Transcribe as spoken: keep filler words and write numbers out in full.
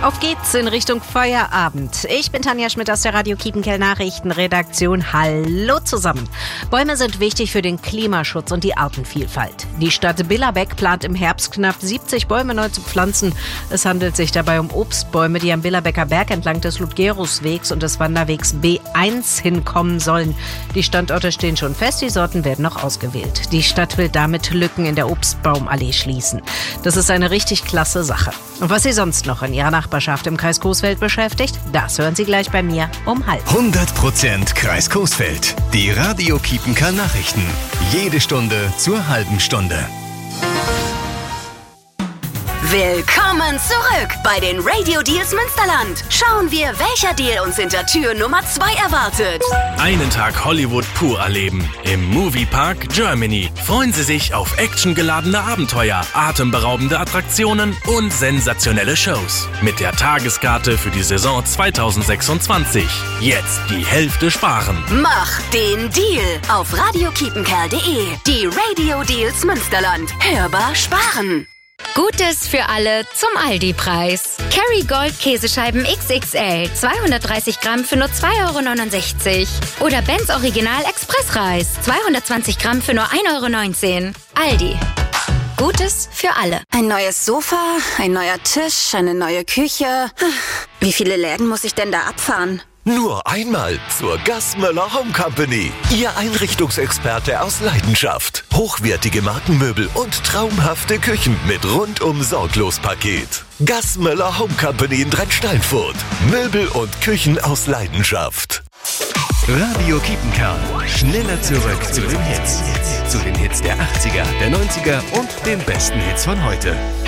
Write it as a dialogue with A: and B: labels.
A: Auf geht's in Richtung Feierabend. Ich bin Tanja Schmidt aus der Radio Kiepenkerl Nachrichtenredaktion. Hallo zusammen. Bäume sind wichtig für den Klimaschutz und die Artenvielfalt. Die Stadt Billerbeck plant im Herbst knapp siebzig Bäume neu zu pflanzen. Es handelt sich dabei um Obstbäume, die am Billerbecker Berg entlang des Ludgeruswegs und des Wanderwegs B eins hinkommen sollen. Die Standorte stehen schon fest, die Sorten werden noch ausgewählt. Die Stadt will damit Lücken in der Obstbaumallee schließen. Das ist eine richtig klasse Sache. Und was Sie sonst noch in Ihrer Nachbarschaft im Kreis Coesfeld beschäftigt, das hören Sie gleich bei mir um halb.
B: hundert Prozent Kreis Coesfeld. Die Radio Kiepenkerl Nachrichten. Jede Stunde zur halben Stunde.
C: Willkommen zurück bei den Radio Deals Münsterland. Schauen wir, welcher Deal uns hinter Tür Nummer zwei erwartet.
D: Einen Tag Hollywood pur erleben. Im Moviepark Germany. Freuen Sie sich auf actiongeladene Abenteuer, atemberaubende Attraktionen und sensationelle Shows. Mit der Tageskarte für die Saison zwanzig sechsundzwanzig. Jetzt die Hälfte sparen.
C: Mach den Deal auf radio kiepenkerl punkt de. Die Radio Deals Münsterland. Hörbar sparen.
E: Gutes für alle zum Aldi-Preis. Kerry Gold Käsescheiben X X L, zweihundertdreißig Gramm für nur zwei Euro neunundsechzig. Oder Benz Original Expressreis, zweihundertzwanzig Gramm für nur ein Euro neunzehn. Aldi. Gutes für alle.
C: Ein neues Sofa, ein neuer Tisch, eine neue Küche. Wie viele Läden muss ich denn da abfahren?
F: Nur einmal zur Gassmöller Home Company. Ihr Einrichtungsexperte aus Leidenschaft. Hochwertige Markenmöbel und traumhafte Küchen mit rundum sorglos Paket. Gassmöller Home Company in Drei-Steinfurt. Möbel und Küchen aus Leidenschaft.
B: Radio Kiepenkerl. Schneller zurück zu den Hits. Zu den Hits der achtziger, der neunziger und den besten Hits von heute.